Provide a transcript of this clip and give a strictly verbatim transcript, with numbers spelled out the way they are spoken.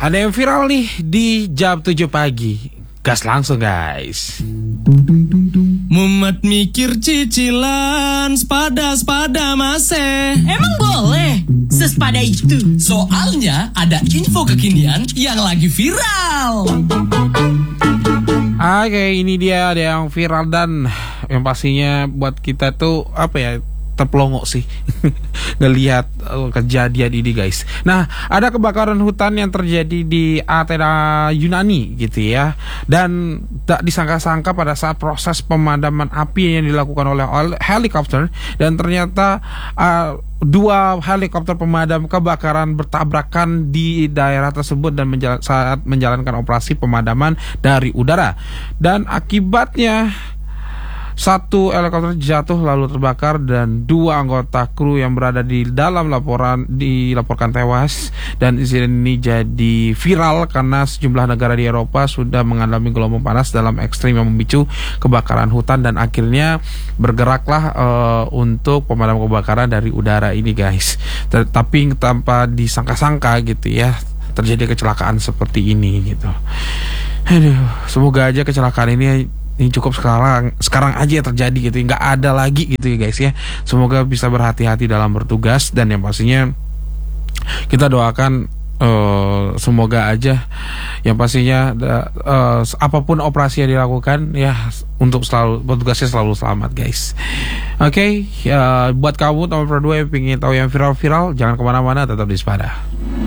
ada yang viral nih di jam tujuh pagi. Gas langsung guys. Mumet mikir cicilan sepada-sepada masih. Emang boleh sesepada itu? Soalnya ada info kekinian yang lagi viral. Oke, ini dia ada yang viral dan yang pastinya buat kita tuh apa ya, terpelongok sih ngelihat uh, kejadian ini guys. Nah, ada kebakaran hutan yang terjadi di Athena Yunani gitu ya, dan tak disangka-sangka pada saat proses pemadaman api yang dilakukan oleh helikopter, dan ternyata uh, dua helikopter pemadam kebakaran bertabrakan di daerah tersebut dan menjala- saat menjalankan operasi pemadaman dari udara, dan akibatnya satu helikopter jatuh lalu terbakar dan dua anggota kru yang berada di dalam laporan dilaporkan tewas. Dan insiden ini jadi viral karena sejumlah negara di Eropa sudah mengalami gelombang panas dalam ekstrim yang memicu kebakaran hutan, dan akhirnya bergeraklah uh, untuk pemadam kebakaran dari udara ini guys. Tapi tanpa disangka-sangka gitu ya, terjadi kecelakaan seperti ini gitu. Aduh, semoga aja kecelakaan ini ini cukup sekarang sekarang aja terjadi gitu, nggak ada lagi gitu ya guys ya. Semoga bisa berhati-hati dalam bertugas, dan yang pastinya kita doakan uh, semoga aja yang pastinya uh, apapun operasi yang dilakukan ya, untuk selalu bertugasnya selalu selamat guys. Oke, okay, uh, buat kamu nomor dua yang pengen tahu yang viral-viral, jangan kemana-mana, tetap di Sepada.